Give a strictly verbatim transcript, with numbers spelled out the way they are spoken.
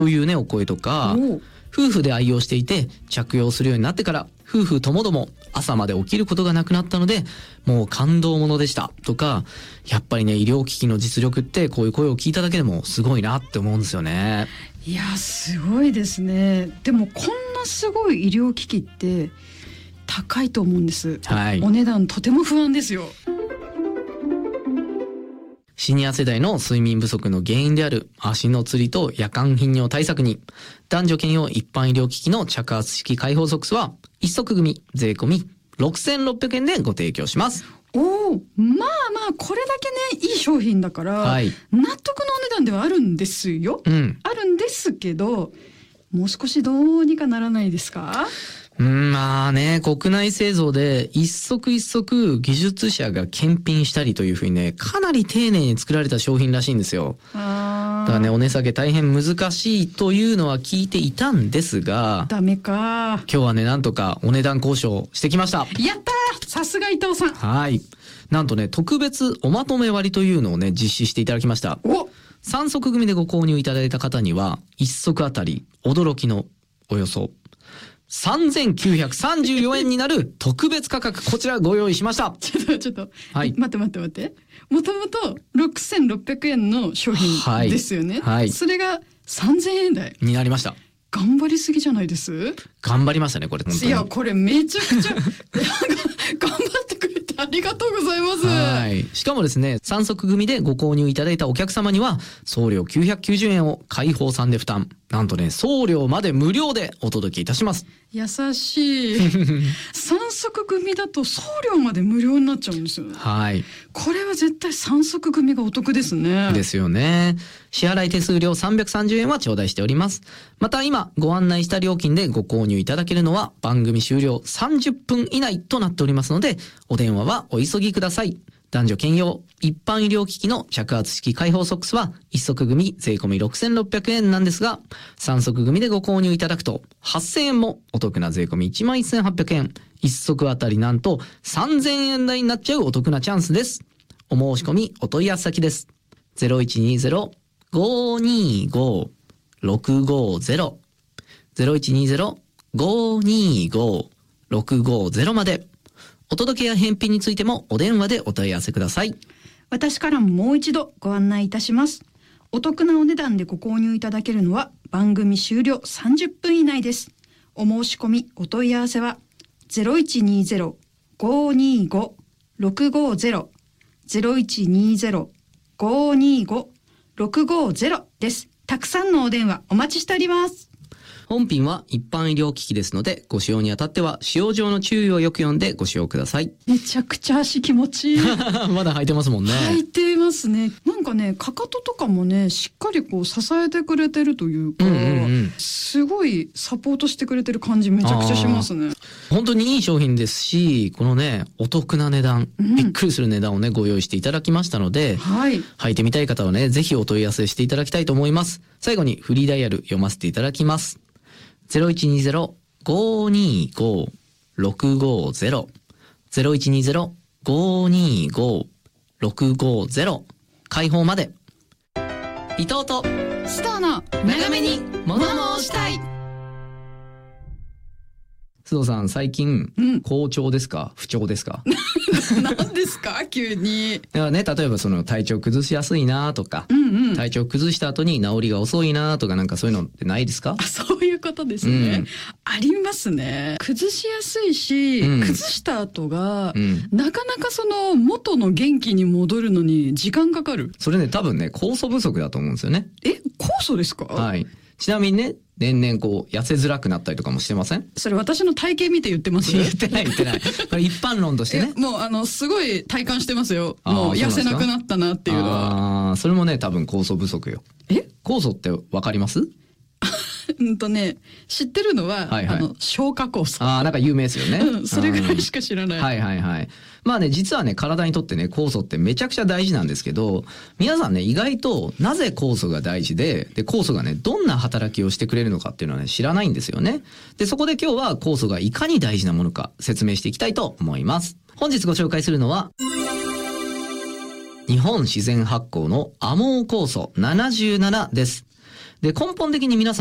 というねお声とか、夫婦で愛用していて着用するようになってから夫婦ともども朝まで起きることがなくなったのでもう感動ものでしたとか、やっぱりね医療機器の実力ってこういう声を聞いただけでもすごいなって思うんですよね。 いやすごいですね。でもこんなすごい医療機器って高いと思うんです、はい、お値段とても不安ですよ。 シニア世代の睡眠不足の原因である足のつりと夜間頻尿対策に男女兼用一般医療機器の着圧式開放ソックスは一足組税込みろくせんろっぴゃくえんでご提供します。 おお、まあまあこれだけねいい商品だから、はい、納得のお値段ではあるんですよ、うん、あるんですけどもう少しどうにかならないですか？ うん、まあね、国内製造で一足一足技術者が検品したりというふうにね、かなり丁寧に作られた商品らしいんですよ。あだからね、お値下げ大変難しいというのは聞いていたんですが、 ダメか。 今日はね、なんとかお値段交渉してきました。 やったー、さすが伊藤さん。 はい。なんとね、特別おまとめ割というのをね、実施していただきました。 おさん足組でご購入いただいた方には、いっ足あたり驚きのおよそさんぜんきゅうひゃくさんじゅうよえんになる特別価格、こちらご用意しました。 ちょっとちょっと、はい、待って待って待って。もともとろくせんろっぴゃくえんの商品ですよね。はいはい、それがさんぜんえん台になりました。 頑張りすぎじゃないです？ 頑張りましたね、これ本当に。 いや、これめちゃくちゃ頑張ってくれてありがとうございます。 はい。しかもですね、さん足組でご購入いただいたお客様には送料きゅうひゃくきゅうじゅうえんを開放さんで負担。なんとね、送料まで無料でお届けいたします。 優しい。さん足組だと送料まで無料になっちゃうんですよね。 はい。 これは絶対さん足組がお得ですね。 ですよね。支払い手数料さんびゃくさんじゅうえんは頂戴しております。また今ご案内した料金でご購入いただけるのは番組終了さんじゅっぷん以内となっておりますので、お電話はお急ぎください。男女兼用一般医療機器の着圧式開放ソックスは一足組税込みろくせんろっぴゃくえんなんですが、三足組でご購入いただくとはっせんえんもお得な税込みいちまんせんはっぴゃくえん、一足あたりなんとさんぜんえん台になっちゃうお得なチャンスです。お申し込みお問い合わせ先です。ゼロいちにゼロ ごーにーごー ろくごーゼロ ゼロいちにゼロ ごーにーごー ろくごーゼロまで。お届けや返品についてもお電話でお問い合わせください。 私からももう一度ご案内いたします。お得なお値段でご購入いただけるのは番組終了さんじゅっぷん以内です。お申し込みお問い合わせはゼロいちにゼロ ごーにーご ろくごーゼロ ゼロいちにゼロ ごーにーご ろくごーゼロです。たくさんのお電話お待ちしております。 本品は一般医療機器ですので、ご使用にあたっては使用上の注意をよく読んでご使用ください。 めちゃくちゃ足気持ちいい。 まだ履いてますもんね。 履いてますね。なんかね、かかととかもね、しっかりこう支えてくれてるというか、うんうんうん、すごいサポートしてくれてる感じめちゃくちゃしますね。 本当にいい商品ですし、このね、お得な値段、うん、びっくりする値段をね、ご用意していただきましたので、はい、履いてみたい方はね、ぜひお問い合わせしていただきたいと思います。最後にフリーダイヤル読ませていただきます。ゼロいちにゼロ ごーにーごー ろくごーゼロ ゼロいちにゼロ ごーにーごー ろくごーゼロ開放まで。伊藤とスターの長めに物申したい。須藤さん、最近、うん、好調ですか不調ですか？ 何ですか急に。 だからね、例えばその体調崩しやすいなとか、うんうん、体調崩した後に治りが遅いなとか、なんかそういうのってないですか？ あ、そういうことですね、うん、ありますね。崩しやすいし、うん、崩した後が、うん、なかなかその元の元気に戻るのに時間かかる。 それね、多分ね、酵素不足だと思うんですよね。 え、酵素ですか？ はい。ちなみにね、年々こう痩せづらくなったりとかもしてません？ それ私の体型見て言ってます？ 言ってない言ってない。これ一般論としてね。 もうあのすごい体感してますよ。もう痩せなくなったなっていうのは。 ああ、それもね多分酵素不足よ。 え？ 酵素ってわかります？ うんとね、知ってるのは、はいはい、あの消化酵素。 ああ、なんか有名ですよね。 うん、それぐらいしか知らない。 はいはいはい。まあね、実はね、体にとってね、酵素ってめちゃくちゃ大事なんですけど、皆さんね、意外となぜ酵素が大事で、で、酵素がね、どんな働きをしてくれるのかっていうのはね、知らないんですよね。で、そこで今日は酵素がいかに大事なものか説明していきたいと思います。本日ご紹介するのは、日本自然発酵のアモー酵素ななじゅうななです。 で根本的に皆さん